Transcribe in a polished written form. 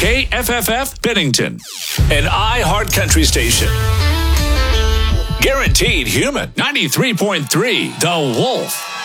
KFFF Bennington, an iHeart Country station. Guaranteed human. 93.3 The Wolf.